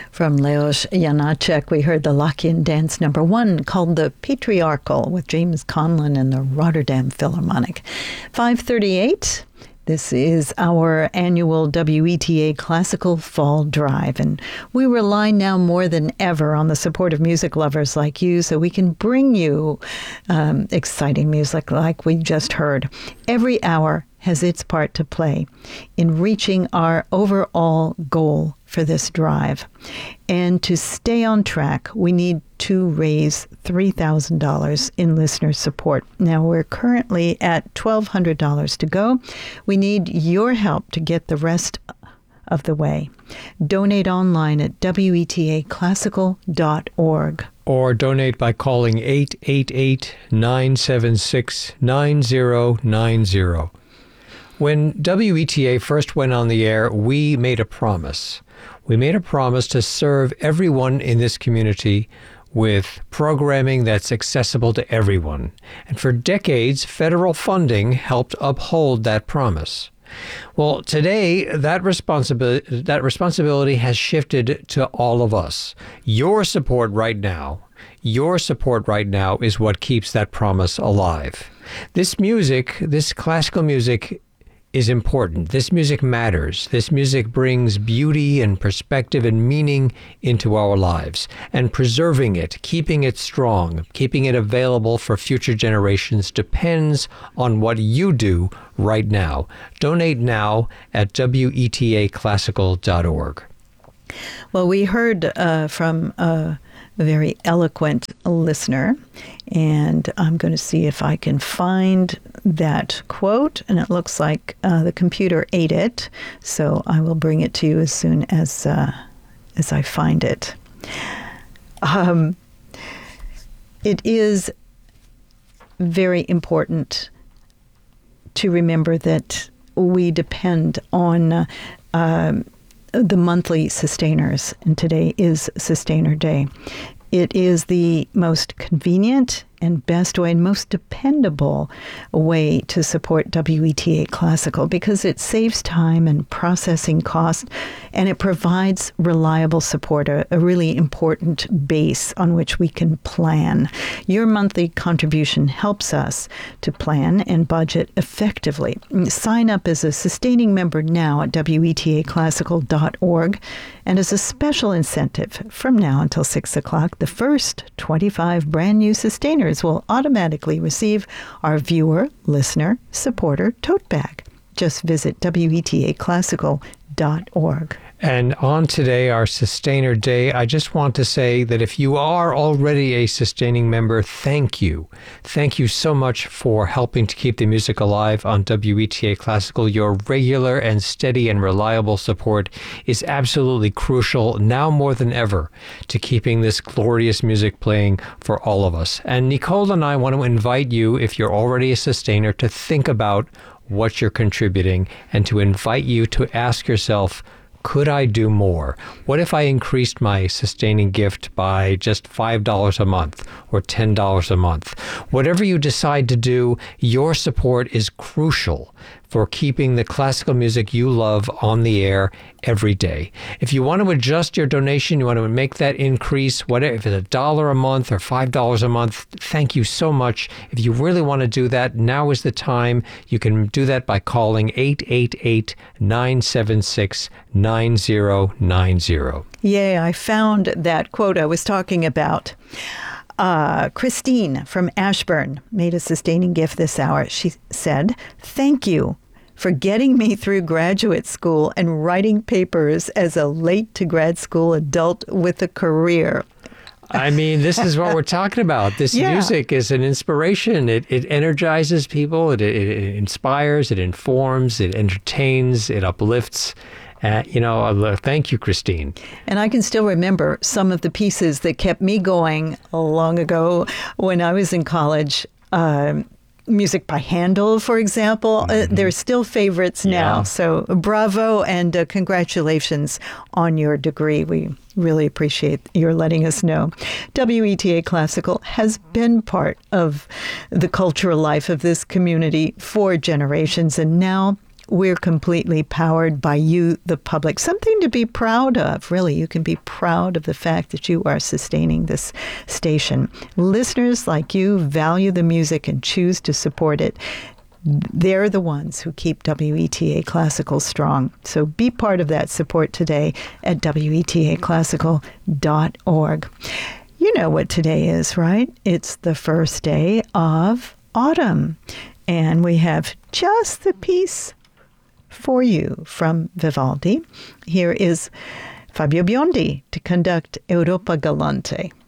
From Leos Janáček, we heard the Lothian Dance #1 called The Patriarchal with James Conlon and the Rotterdam Philharmonic. 5:38. This is our annual WETA Classical Fall Drive, and we rely now more than ever on the support of music lovers like you so we can bring you exciting music like we just heard. Every hour has its part to play in reaching our overall goal for this drive. And to stay on track, we need to raise $3,000 in listener support. Now, we're currently at $1,200 to go. We need your help to get the rest of the way. Donate online at wetaclassical.org. Or donate by calling 888-976-9090. When WETA first went on the air, we made a promise. We made a promise to serve everyone in this community with programming that's accessible to everyone. And for decades, federal funding helped uphold that promise. Well, today, that responsibility has shifted to all of us. Your support right now is what keeps that promise alive. This music, this classical music, is important. This music matters. This music brings beauty and perspective and meaning into our lives. And preserving it, keeping it strong, keeping it available for future generations depends on what you do right now. Donate now at wetaclassical.org. Well, we heard from a very eloquent listener, and I'm going to see if I can find that quote, and it looks like the computer ate it, so I will bring it to you as soon as I find it. It is very important to remember that we depend on the monthly sustainers, and today is Sustainer Day. It is the most convenient and best way and most dependable way to support WETA Classical because it saves time and processing costs, and it provides reliable support, a really important base on which we can plan. Your monthly contribution helps us to plan and budget effectively. Sign up as a sustaining member now at wetaclassical.org, and as a special incentive from now until 6 o'clock, the first 25 brand new sustainers will automatically receive our viewer, listener, supporter tote bag. Just visit wetaclassical.org. And on today, our Sustainer Day, I just want to say that if you are already a sustaining member, thank you. Thank you so much for helping to keep the music alive on WETA Classical. Your regular and steady and reliable support is absolutely crucial, now more than ever, to keeping this glorious music playing for all of us. And Nicole and I want to invite you, if you're already a sustainer, to think about what you're contributing and to invite you to ask yourself, could I do more? What if I increased my sustaining gift by just $5 a month or $10 a month? Whatever you decide to do, your support is crucial for keeping the classical music you love on the air every day. If you want to adjust your donation, you want to make that increase, whatever, if it's $1 a month or $5 a month, thank you so much. If you really want to do that, now is the time. You can do that by calling 888-976-9090. Yay, I found that quote I was talking about. Christine from Ashburn made a sustaining gift this hour. She said, "Thank you for getting me through graduate school and writing papers as a late-to-grad school adult with a career." I mean, this is what we're talking about. This music is an inspiration. It energizes people. It inspires. It informs. It entertains. It uplifts. Thank you, Christine. And I can still remember some of the pieces that kept me going long ago when I was in college. Music by Handel, for example. They're still favorites now. So bravo and congratulations on your degree. We really appreciate your letting us know. WETA Classical has been part of the cultural life of this community for generations, and now we're completely powered by you, the public. Something to be proud of, really. You can be proud of the fact that you are sustaining this station. Listeners like you value the music and choose to support it. They're the ones who keep WETA Classical strong. So be part of that support today at WETAClassical.org. You know what today is, right? It's the first day of autumn. And we have just the piece for you from Vivaldi. Here is Fabio Biondi to conduct Europa Galante.